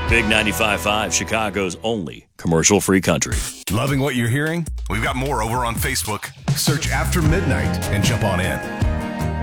Big 95.5, Chicago's only commercial-free country. Loving what you're hearing? We've got more over on Facebook. Search After Midnight and jump on in.